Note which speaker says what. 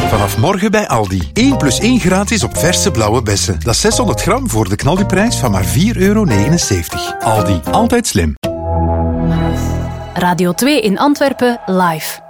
Speaker 1: Vanaf morgen bij Aldi. 1 + 1 gratis op verse blauwe bessen. Dat is 600 gram voor de knaldiprijs van maar €4,79. Aldi, altijd slim.
Speaker 2: Radio 2 in Antwerpen live.